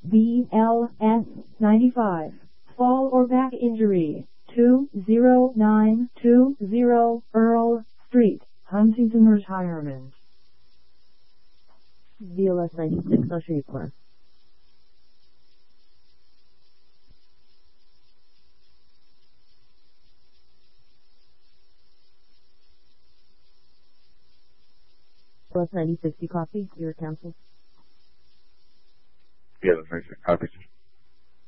BLS 95. Fall or back injury. 20920 Earl Street, Huntington Retirement. BLS 96, I'll show you corner. BLS 96, you copy? Your counsel? Yeah, that's 96, copy.